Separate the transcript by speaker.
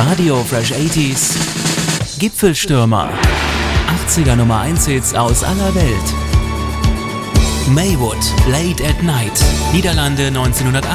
Speaker 1: Radio Fresh 80s, Gipfelstürmer, 80er Nummer 1 Hits aus aller Welt. Maywood, Late at Night, Niederlande 1980.